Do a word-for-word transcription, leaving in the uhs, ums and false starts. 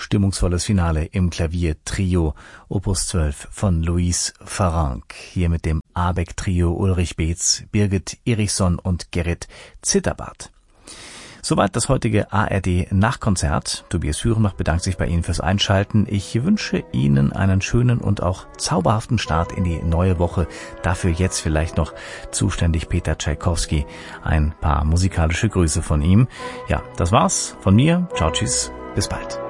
stimmungsvolles Finale im Klaviertrio Opus zwölf von Louise Farrenc. Hier mit dem Abeck-Trio Ulrich Beetz, Birgit Erichson und Gerrit Zitterbart. Soweit das heutige A R D-Nachtkonzert. Tobias Führenbach bedankt sich bei Ihnen fürs Einschalten. Ich wünsche Ihnen einen schönen und auch zauberhaften Start in die neue Woche. Dafür jetzt vielleicht noch zuständig Peter Tschaikowski. Ein paar musikalische Grüße von ihm. Ja, das war's von mir. Ciao, tschüss, bis bald.